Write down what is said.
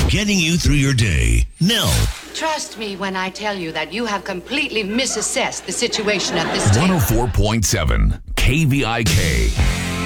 getting you through your day. Nell. Trust me when I tell you that you have completely misassessed the situation at this table. 104.7 KVIK.